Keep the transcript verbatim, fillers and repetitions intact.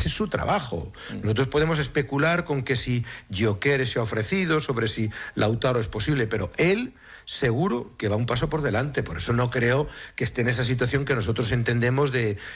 ese es su trabajo. Nosotros podemos especular con que si Gyökeres se ha ofrecido, sobre si Lautaro es posible, pero él seguro que va un paso por delante. Por eso no creo que esté en esa situación que nosotros entendemos de